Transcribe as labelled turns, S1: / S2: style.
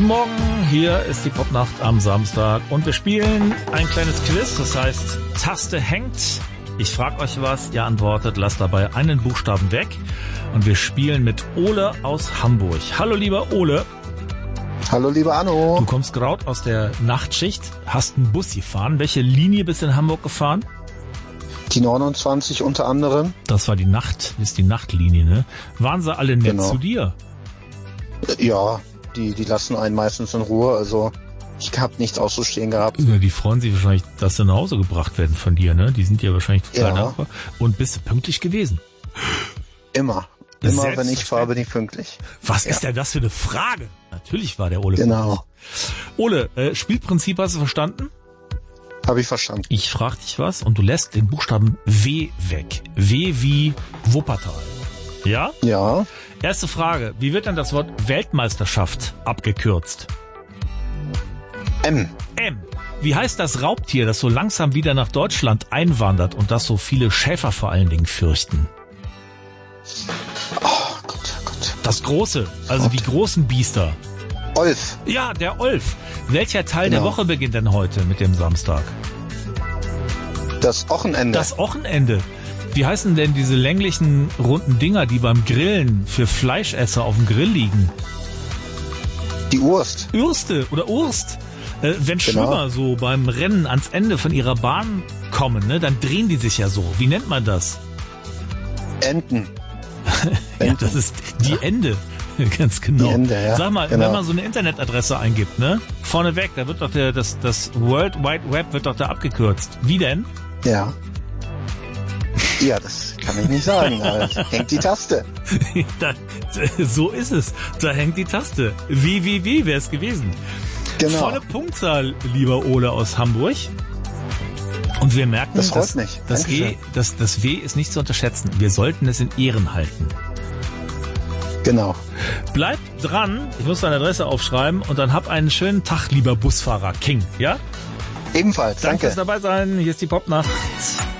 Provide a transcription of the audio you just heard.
S1: Guten Morgen, hier ist die Popnacht am Samstag und wir spielen ein kleines Quiz, das heißt Taste hängt. Ich frage euch was, ihr antwortet, lasst dabei einen Buchstaben weg und wir spielen mit Ole aus Hamburg. Hallo lieber Ole.
S2: Hallo lieber Anno.
S1: Du kommst gerade aus der Nachtschicht, hast einen Bus gefahren. Welche Linie bist du in Hamburg gefahren?
S2: Die 29 unter anderem.
S1: Das war die Nachtlinie, ne? Waren sie alle nett
S2: Genau.
S1: zu dir?
S2: Ja, die lassen einen meistens in Ruhe, also ich habe nichts auszustehen gehabt.
S1: Ja, die freuen sich wahrscheinlich, dass sie nach Hause gebracht werden von dir, ne? Die sind dir wahrscheinlich total dankbar. Und bist du pünktlich gewesen?
S2: Immer, wenn ich fahre, bin ich pünktlich.
S1: Was ist denn das für eine Frage? Natürlich war der Ole
S2: Genau.
S1: pünktlich. Ole, Spielprinzip hast du verstanden?
S2: Habe ich verstanden.
S1: Ich frage dich was und du lässt den Buchstaben W weg. W wie Wuppertal. Ja?
S2: Ja.
S1: Erste Frage. Wie wird denn das Wort Weltmeisterschaft abgekürzt?
S2: M.
S1: M. Wie heißt das Raubtier, das so langsam wieder nach Deutschland einwandert und das so viele Schäfer vor allen Dingen fürchten?
S2: Oh Gott.
S1: Das Große, also die großen Biester.
S2: Olf.
S1: Ja, der Olf. Welcher Teil
S2: Genau.
S1: der Woche beginnt denn heute mit dem Samstag?
S2: Das Wochenende.
S1: Das Wochenende. Wie heißen denn diese länglichen, runden Dinger, die beim Grillen für Fleischesser auf dem Grill liegen?
S2: Die Urst.
S1: Urste oder Urst. Wenn Schwimmer so beim Rennen ans Ende von ihrer Bahn kommen, ne, dann drehen die sich ja so. Wie nennt man das?
S2: Enten.
S1: Ja, das ist die Ende. Ganz genau.
S2: Die Ende, ja.
S1: Sag mal,
S2: Genau.
S1: wenn man so eine Internetadresse eingibt, ne? Vorneweg, da wird doch das World Wide Web wird doch da abgekürzt. Wie denn?
S2: Ja. Ja, das kann ich nicht sagen. Da hängt die Taste.
S1: So ist es. Da hängt die Taste. Wie wäre es gewesen?
S2: Genau.
S1: Volle Punktzahl, lieber Ole aus Hamburg. Und wir merken,
S2: Das freut mich.
S1: das W ist nicht zu unterschätzen. Wir sollten es in Ehren halten.
S2: Genau.
S1: Bleib dran. Ich muss deine Adresse aufschreiben und dann hab einen schönen Tag, lieber Busfahrer King. Ja?
S2: Ebenfalls.
S1: Danke
S2: Danke.
S1: fürs dabei sein. Hier ist die Popnacht.